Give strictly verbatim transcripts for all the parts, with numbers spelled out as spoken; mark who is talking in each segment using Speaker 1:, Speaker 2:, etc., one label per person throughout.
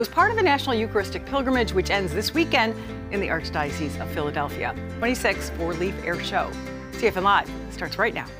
Speaker 1: It was part of the National Eucharistic Pilgrimage, which ends this weekend in the Archdiocese of Philadelphia. twenty-sixth four-leaf air show. C F N Live starts right now.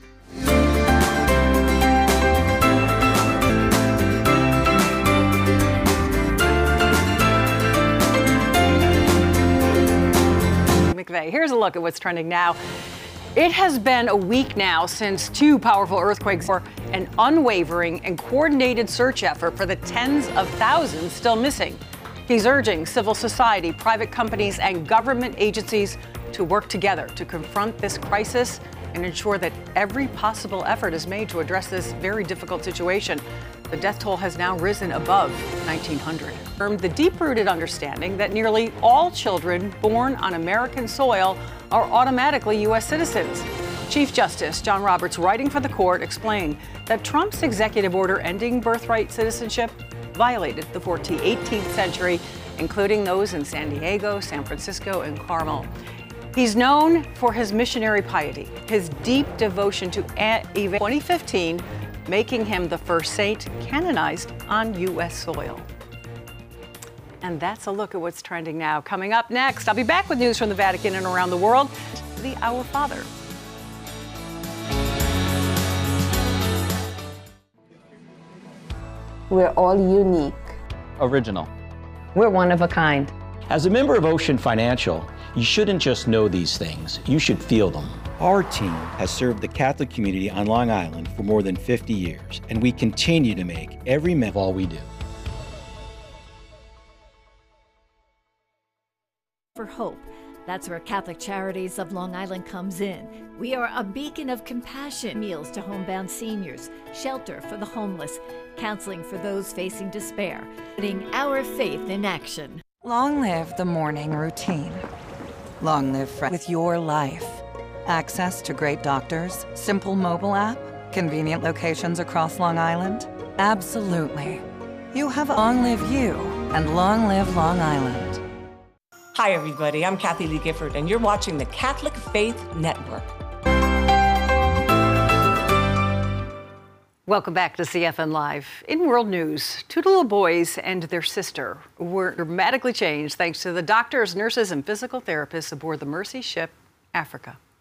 Speaker 1: McVeigh. Here's a look at what's trending now. It has been a week now since two powerful earthquakes for an unwavering and coordinated search effort for the tens of thousands still missing. He's urging civil society, private companies, and government agencies to work together to confront this crisis and ensure that every possible effort is made to address this very difficult situation. The death toll has now risen above nineteen hundred. The deep-rooted understanding that nearly all children born on American soil are automatically U S citizens. Chief Justice John Roberts, writing for the court, explained that Trump's executive order ending birthright citizenship violated the fourteenth, eighteenth century, including those in San Diego, San Francisco, and Carmel. He's known for his missionary piety, his deep devotion to evangelism. twenty fifteen, making him the first saint canonized on U S soil. And that's a look at what's trending now. Coming up next, I'll be back with news from the Vatican and around the world. The Our Father.
Speaker 2: We're all unique.
Speaker 3: Original.
Speaker 2: We're one of a kind.
Speaker 4: As a member of Ocean Financial, you shouldn't just know these things, you should feel them. Our team has served the Catholic community on Long Island for more than fifty years, and we continue to make every minute of all we do.
Speaker 5: For hope. That's where Catholic Charities of Long Island comes in. We are a beacon of compassion, meals to homebound seniors, shelter for the homeless, counseling for those facing despair, putting our faith in action.
Speaker 6: Long live the morning routine. Long live fr- with your life. Access to great doctors, simple mobile app, convenient locations across Long Island. Absolutely. You have long live you and long live Long Island.
Speaker 7: Hi, everybody. I'm Kathy Lee Gifford, and you're watching the Catholic Faith Network.
Speaker 1: Welcome back to C F N Live. In world news, two little boys and their sister were dramatically changed thanks to the doctors, nurses, and physical therapists aboard the Mercy ship Africa.